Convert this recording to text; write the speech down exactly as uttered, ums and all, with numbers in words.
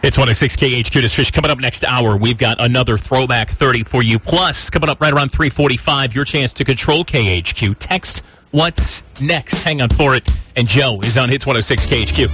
It's one oh six K H Q. This Fish. Coming up next hour, we've got another Throwback thirty for you. Plus, coming up right around three forty-five, your chance to control K H Q. Text what's next. Hang on for it. And Joe is on Hits one oh six K H Q.